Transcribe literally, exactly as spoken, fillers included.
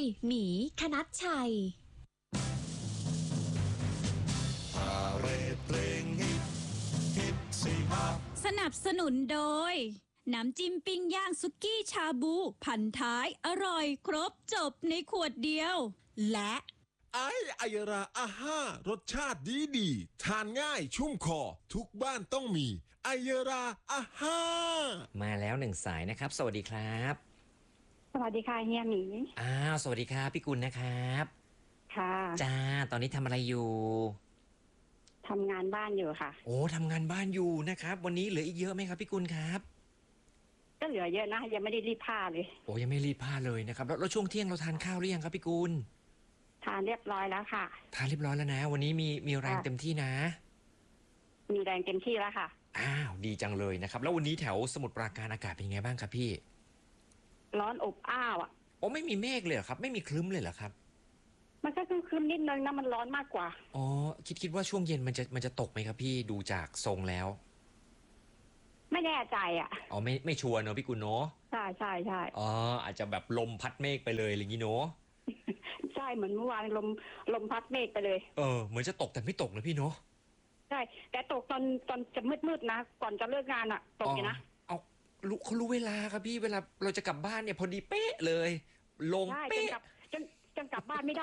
หมีคณัชชัยพาเรดเพลงฮิตฮิตสี่ห้าสนับสนุนโดยน้ำจิ้มปิ้งย่างสุกี้ชาบูพันท้ายอร่อยครบจบในขวดเดียวและไอไอยราอาห้ารสชาติดีดีทานง่ายชุ่มคอทุกบ้านต้องมีไอยราอาห้ามาแล้วหนึ่งสายนะครับสวัสดีครับสวัสดีค่ะเฮียหมีอ้าวสวัสดีครับพี่กุลนะครับค่ะจ้าตอนนี้ทำอะไรอยู่ทำงานบ้านอยู่ค่ะโอ้ทำงานบ้านอยู่นะครับวันนี้เหลืออีกเยอะไหมครับพี่กุลครับก็เหลือเยอะนะยังไม่ได้รีดผ้าเลยโอ้ยังไม่รีดผ้าเลยนะครับแล้วแล้วช่วงเที่ยงเราทานข้าวหรือยังครับพี่กุลทานเรียบร้อยแล้วค่ะทานเรียบร้อยแล้วนะ วันนี้มีมีแรงค่ะเต็มที่นะมีแรงเต็มที่แล้วค่ะอ้าวดีจังเลยนะครับแล้ววันนี้แถวสมุทรปราการอากาศเป็นยังไงบ้างครับพี่ร้อนอบอ้าวอ่ะโอ้ไม่มีเมฆเลยเหรอครับไม่มีครึ้มเลยเหรอครับมันก็คือคืมนิดนึงนะมันร้อนมากกว่าอ๋อคิดคิดว่าช่วงเย็นมันจะมันจะตกไหมครับพี่ดูจากทรงแล้วไม่แน่ใจอ่ะอ๋อไม่ไม่ชัวร์เนอะพี่กุลเนาะใช่ใช่ใช่อ๋ออาจจะแบบลมพัดเมฆไปเลยอะไรอย่างงี้เนาะใช่เหมือนเมื่อวานลมลมพัดเมฆไปเลยเออเหมือนจะตกแต่ไม่ตกนะพี่เนาะใช่ แต่ตกตอนตอนจะมืดมืดๆนะก่อนจะเลิกงานอ่ะตกอยู่นะเอารู้เขารู้เวลาครับพี่เวลาเราจะกลับบ้านเนี่ยพอดีเป๊ะเลย ลงใช่จนเป๊ะกลับจนจนกลับบ้านไม่ได้